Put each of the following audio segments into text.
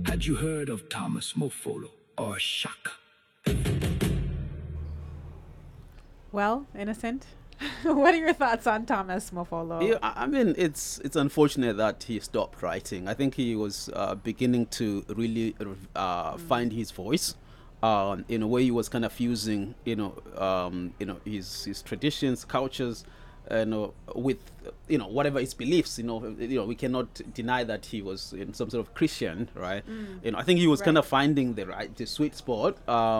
Had you heard of Thomas Mofolo or Shaka? Well, Innocent, what are your thoughts on Thomas Mofolo? Yeah, I mean, it's unfortunate that he stopped writing. I think he was beginning to really find his voice. In a way, he was kind of fusing, his traditions, cultures, with whatever his beliefs. We cannot deny that he was in some sort of Christian, right? I think he was kind of finding the sweet spot.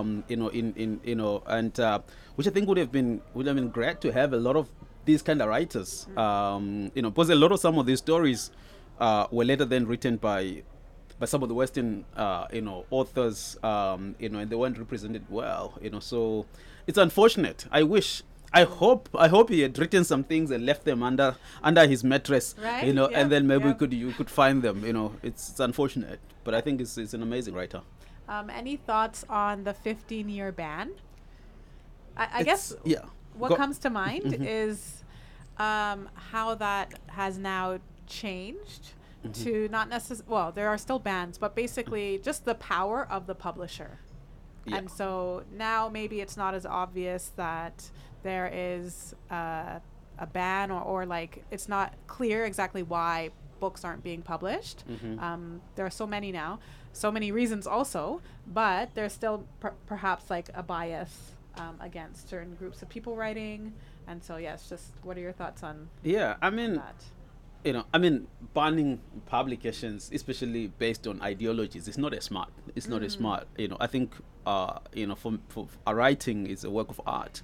And which I think would have been great to have a lot of these kind of writers. Because a lot of some of these stories were later then written by some of the Western, authors, and they weren't represented well, So it's unfortunate. I hope he had written some things and left them under his mattress, right? And then maybe you could find them. It's unfortunate, but I think it's an amazing writer. Any thoughts on the 15-year ban? I guess what comes to mind is how that has now changed. To not necessarily, well, there are still bans, but basically just the power of the publisher. And so now maybe it's not as obvious that there is a ban or like it's not clear exactly why books aren't being published. There are so many now, so many reasons also, but there's still perhaps like a bias against certain groups of people writing. And so, yes, just what are your thoughts on that? Banning publications, especially based on ideologies, is not as smart. It's not as smart. I think, for writing is a work of art.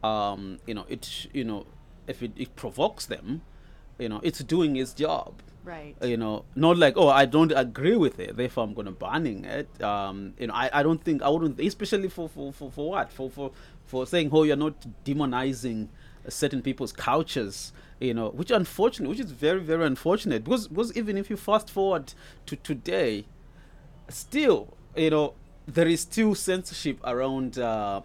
If it provokes them, it's doing its job. Right. Not like, oh, I don't agree with it, therefore I'm going to banning it. I don't think I wouldn't, especially for what? For saying, oh, you're not demonizing certain people's cultures, which is very, very unfortunate, because even if you fast forward to today, still, there is still censorship around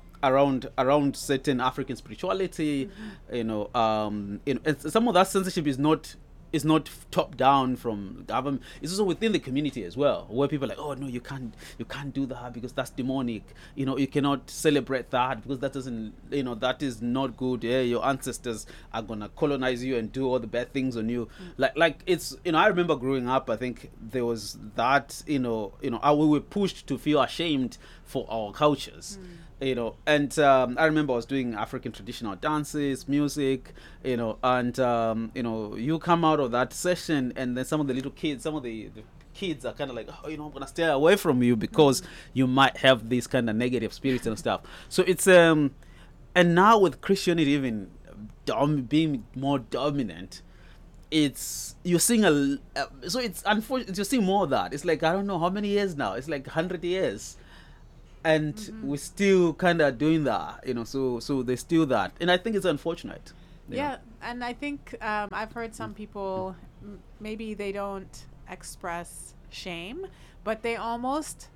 certain African spirituality, and some of that censorship is not top down from government. It's also within the community as well, where people are like, oh no, you can't do that because that's demonic. You cannot celebrate that because that doesn't, that is not good. Yeah, your ancestors are gonna colonize you and do all the bad things on you. Like it's, I remember growing up, I think there was that, we were pushed to feel ashamed for our cultures. And I remember I was doing African traditional dances, music, and you come out of that session and then some of the little kids, some of the kids are kind of like, oh, I'm gonna stay away from you because you might have these kind of negative spirits and stuff. So it's and now with Christianity even being more dominant, you're seeing so it's unfortunate, you're seeing more of that. It's like, I don't know how many years now, it's like 100 years. And we're still kind of doing that, so there's still that. And I think it's unfortunate. Yeah, and I think I've heard some people, maybe they don't express shame, but they almost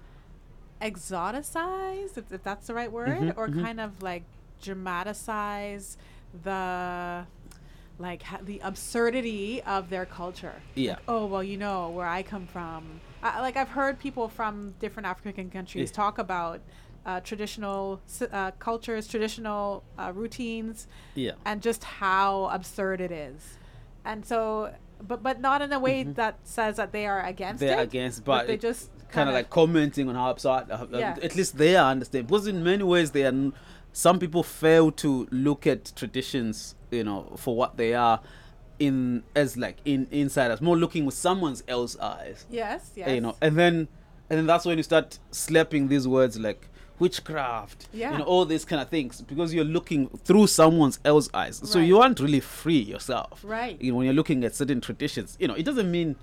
exoticize, if that's the right word, or kind of like dramatize the the absurdity of their culture. Yeah. Like, oh, well, where I come from. I've heard people from different African countries talk about traditional cultures, traditional routines, and just how absurd it is. And so, but not in a way that says that they are against They're it. against, but they just kind of like commenting on how absurd. At least they understand. Because in many ways, some people fail to look at traditions, for what they are, as insiders, more looking with someone else's eyes. Yes. And then that's when you start slapping these words like witchcraft, all these kind of things, because you're looking through someone else's eyes. So you aren't really free yourself. Right. When you're looking at certain traditions, it doesn't mean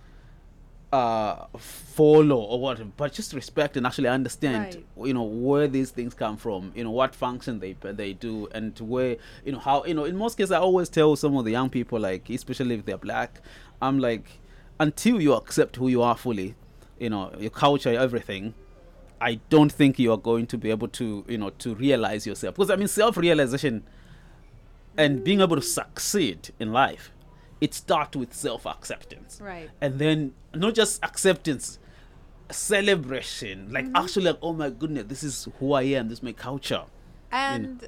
follow or whatever, but just respect and actually understand, where these things come from, what function they do, and where, how, in most cases, I always tell some of the young people, like, especially if they're black, I'm like, until you accept who you are fully, your culture, everything, I don't think you are going to be able to, to realize yourself. Because, self-realization and being able to succeed in life, it starts with self-acceptance. Right. And then not just acceptance, celebration, like actually like, oh my goodness, this is who I am, this is my culture. And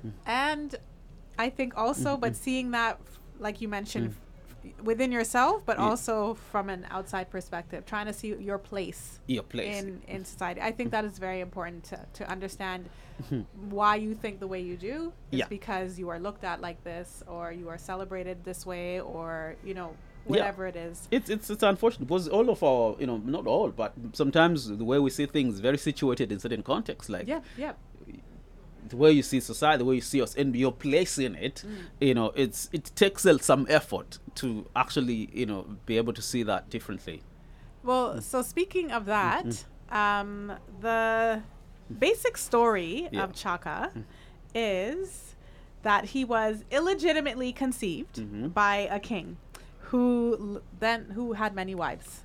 I think also, but seeing that, like you mentioned, within yourself, but also from an outside perspective, trying to see your place in society. I think that is very important to understand why you think the way you do is because you are looked at like this, or you are celebrated this way, or whatever it is. It's unfortunate because all of our, not all, but sometimes the way we see things is very situated in certain contexts, like the way you see society, the way you see us, and your place in it, it takes some effort to actually, be able to see that differently. Well, so speaking of that, the basic story of Chaka is that he was illegitimately conceived by a king who had many wives.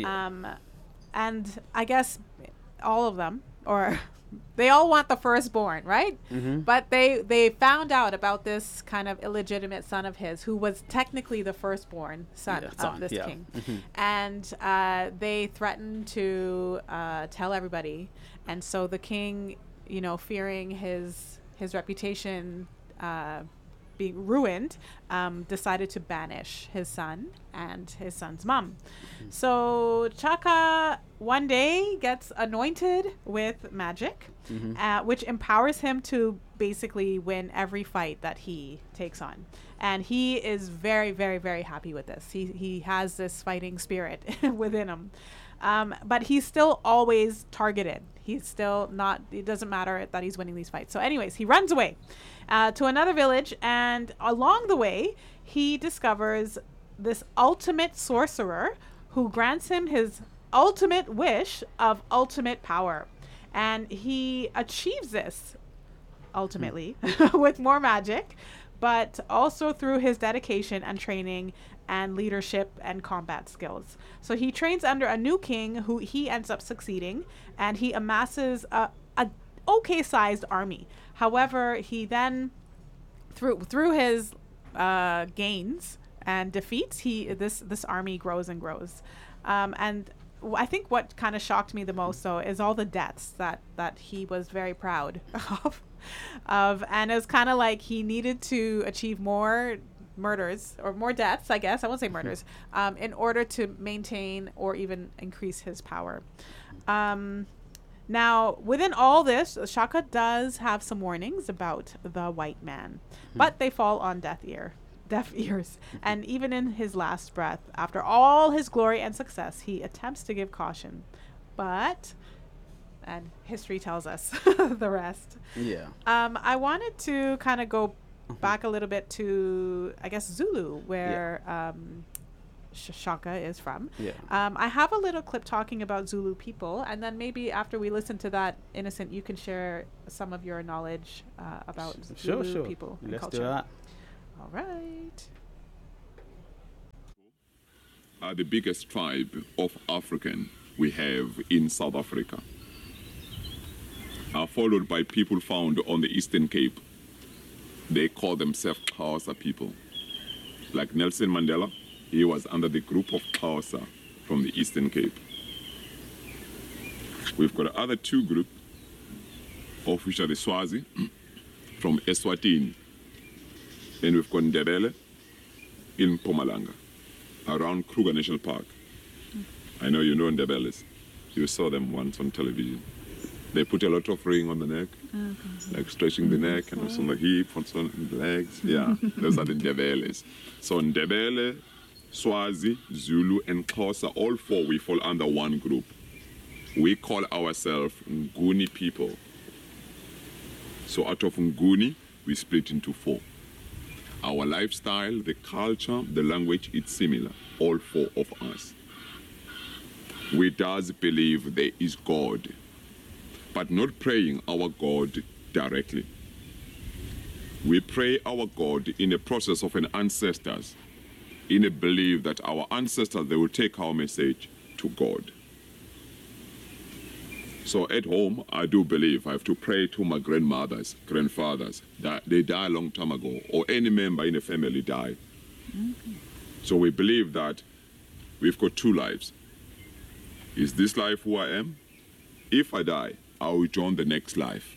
And I guess all of them, or they all want the firstborn, right? But they found out about this kind of illegitimate son of his, who was technically the firstborn son of this king. And they threatened to tell everybody. And so the king, fearing his reputation being ruined, decided to banish his son and his son's mom. So Chaka one day gets anointed with magic, which empowers him to basically win every fight that he takes on. And he is very, very, very happy with this. He has this fighting spirit within him. But he's still always targeted. He's still not, it doesn't matter that he's winning these fights. So anyways, he runs away to another village, and along the way, he discovers this ultimate sorcerer who grants him his ultimate wish of ultimate power. And he achieves this ultimately with more magic, but also through his dedication and training and leadership and combat skills. So he trains under a new king who he ends up succeeding, and he amasses a okay-sized army. However, he then, through his gains and defeats, this army grows and grows. And I think what kind of shocked me the most, though, is all the deaths that he was very proud of. And it was kind of like he needed to achieve more murders, or more deaths, I guess. I won't say murders, in order to maintain or even increase his power. Now, within all this, Chaka does have some warnings about the white man, but they fall on deaf ears. And even in his last breath, after all his glory and success, he attempts to give caution. But, and history tells us the rest. Yeah. I wanted to kind of go back a little bit to, I guess, Zulu, where Chaka is from. I have a little clip talking about Zulu people, and then maybe after we listen to that, Innocent, you can share some of your knowledge about Zulu people and culture. Let's do that. All right. Are the biggest tribe of African we have in South Africa, are followed by people found on the Eastern Cape. They call themselves Xhosa people. Like Nelson Mandela, he was under the group of Xhosa from the Eastern Cape. We've got other two groups, of which are the Swazi from Eswatini. And we've got Ndebele in Mpumalanga, around Kruger National Park. I know you know Ndebeles. You saw them once on television. They put a lot of ring on the neck, like stretching the neck, and also on the hip, also on the legs. Yeah, those are the Ndebeles. So Ndebele, Swazi, Zulu, and Xhosa, all four, we fall under one group. We call ourselves Nguni people. So out of Nguni, we split into four. Our lifestyle, the culture, the language, it's similar, all four of us. We does believe there is God, but not praying our God directly. We pray our God in a process of an ancestors, in a belief that our ancestors, they will take our message to God. So at home, I do believe I have to pray to my grandmothers, grandfathers, that they died a long time ago, or any member in a family died. So we believe that we've got two lives. Is this life who I am? If I die, I will join the next life.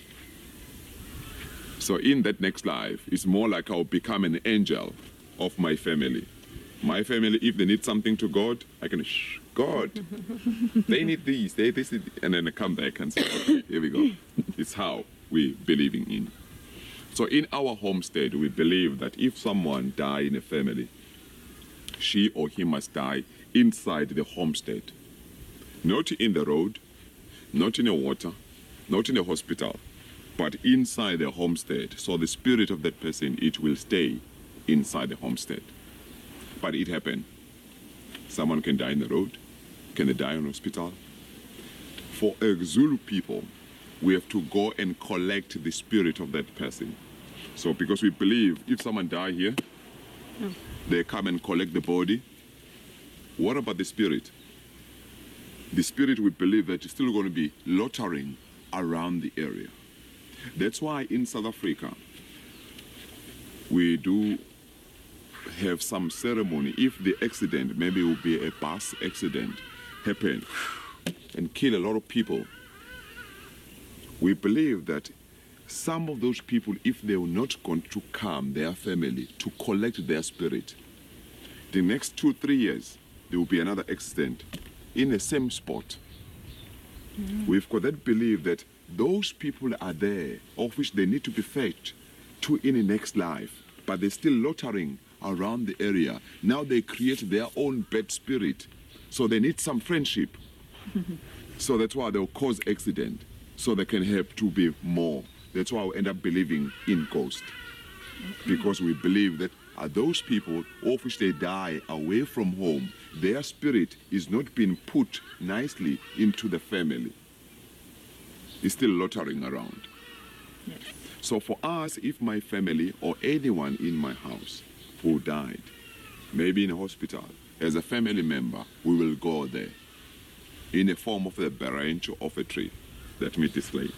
So in that next life, it's more like I'll become an angel of my family. My family, if they need something to God, I can, God, they need these, this, and then I come back and say, okay, here we go. It's how we believing in. So in our homestead, we believe that if someone die in a family, she or he must die inside the homestead. Not in the road, not in the water, not in the hospital, but inside the homestead. So the spirit of that person, it will stay inside the homestead. But it happened. Someone can die in the road, can they die in the hospital. For a Zulu people, we have to go and collect the spirit of that person. So because we believe if someone die here, they come and collect the body. What about the spirit? The spirit, we believe that is still going to be loitering around the area. That's why in South Africa, we do have some ceremony. If the accident, maybe it will be a bus accident, happen and kill a lot of people, we believe that some of those people, if they were not going to come, their family, to collect their spirit, the next 2-3 years, there will be another accident in the same spot. We've got that belief that those people are there, of which they need to be fetched to in the next life, but they're still loitering around the area. Now they create their own bad spirit, so they need some friendship. So that's why they'll cause accident, so they can help to be more. That's why we end up believing in ghosts, because we believe that those people of which they die away from home, their spirit is not being put nicely into the family. It's still loitering around. Yes. So for us, if my family or anyone in my house who died, maybe in a hospital, as a family member, we will go there in the form of a branch of a tree that meet is late.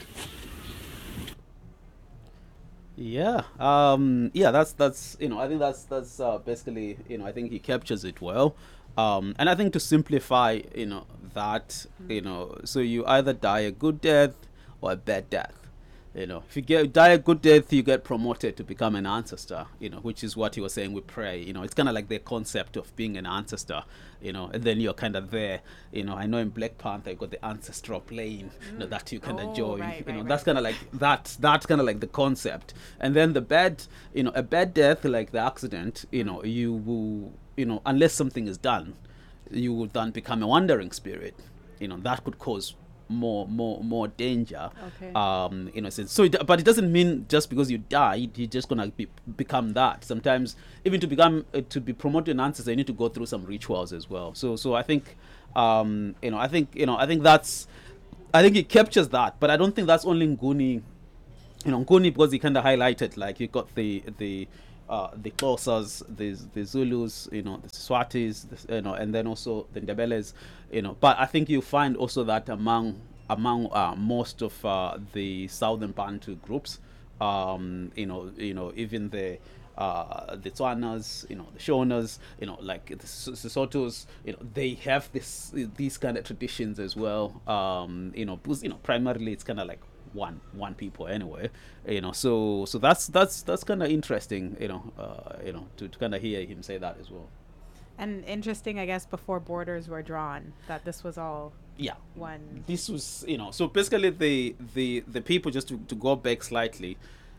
Yeah, that's I think that's basically, I think he captures it well, and I think to simplify, that, so you either die a good death or a bad death. If you die a good death, you get promoted to become an ancestor, which is what he was saying with prayer. It's kind of like the concept of being an ancestor, and then you're kind of there. I know in Black Panther, you got the ancestral plane, that you can enjoy. That's kind of like that's kind of like the concept. And then the bad, a bad death, like the accident, you will, unless something is done, you will then become a wandering spirit. That could cause more danger. So but it doesn't mean just because you died you're just gonna become that. Sometimes even to be promoted in ancestor, you need to go through some rituals as well. So I think I think it captures that, but I don't think that's only Nguni. Nguni, because he kind of highlighted, like, you got the Xhosas, the Zulus, the Swatis, and then also the Ndebeles, But I think you find also that among most of the Southern Bantu groups, even the Tswanas, the Shonas, like the Sesothos, they have these kind of traditions as well. Because, primarily it's kind of like one people anyway, so that's kind of interesting, to kind of hear him say that as well. And interesting, I guess, before borders were drawn, that this was all one. This was, so basically the people, just to go back slightly,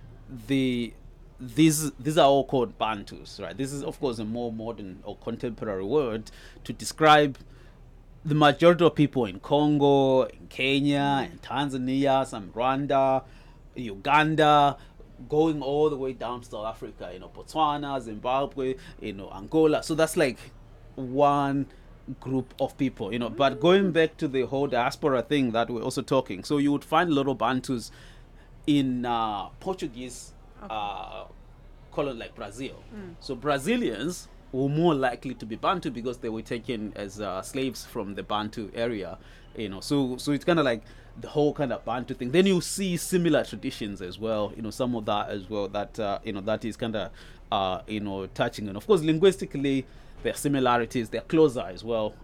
these are all called Bantus, right? This is, of course, a more modern or contemporary word to describe the majority of people in Congo, in Kenya, in Tanzania, some Rwanda, Uganda, going all the way down to South Africa, Botswana, Zimbabwe, Angola. So that's like one group of people, But going back to the whole diaspora thing that we're also talking, so you would find a lot of Bantus in Portuguese colony like Brazil. So Brazilians were more likely to be Bantu because they were taken as slaves from the Bantu area, So it's kind of like the whole kind of Bantu thing. Then you see similar traditions as well, some of that as well that that is kind of touching. And of course, linguistically, their similarities, they're closer as well.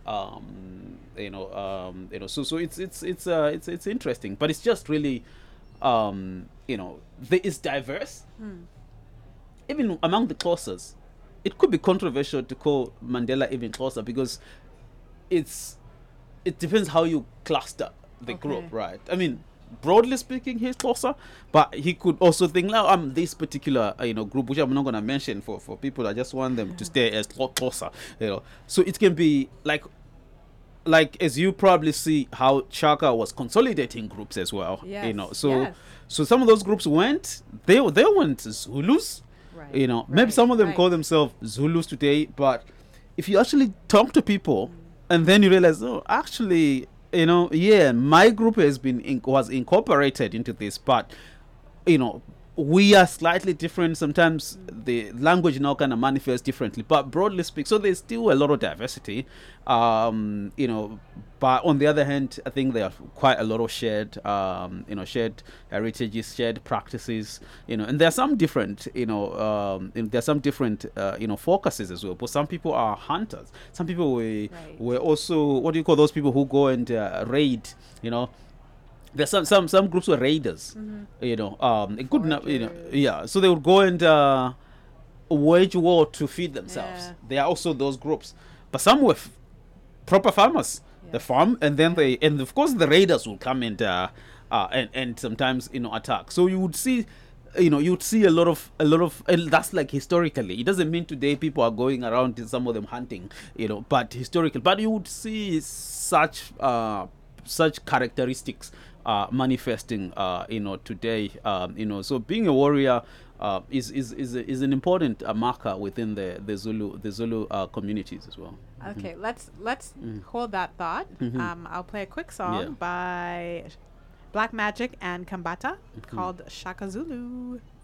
So it's interesting, but it's just really, it's diverse. Even among the Xhosas, it could be controversial to call Mandela even Xhosa because it depends how you cluster the group, right? I mean, broadly speaking, he's Xhosa, but he could also think, now I'm this particular group, which I'm not going to mention for people. I just want them to stay as Xhosa, So it can be like as you probably see how Shaka was consolidating groups as well. So some of those groups went Zulus. Right. Maybe some of them call themselves Zulus today, but if you actually talk to people and then you realize, actually, my group was incorporated into this, but we are slightly different. Sometimes the language now kind of manifests differently, but broadly speaking, so there's still a lot of diversity. But on the other hand, I think there are quite a lot of shared heritages, shared practices, and there are some different, focuses as well. But some people are hunters. Some people were also, what do you call those people who go and raid, There's some groups were raiders, so they would go and wage war to feed themselves. Yeah. There are also those groups, but some were proper farmers. They farm, and then and of course the raiders will come and sometimes attack. So you would see, you'd see a lot of, and that's like historically. It doesn't mean today people are going around, some of them hunting, but historically. But you would see such characteristics manifesting, today. So being a warrior is an important marker within the Zulu communities as well. Okay, let's hold that thought. I'll play a quick song by Black Magic and Kambata called Shaka Zulu.